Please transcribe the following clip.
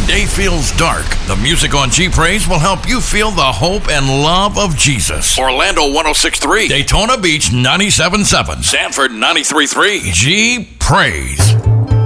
day feels dark, the music on G Praise will help you feel the hope and love of Jesus. Orlando 106.3, Daytona Beach 97.7, Sanford 93.3. G Praise.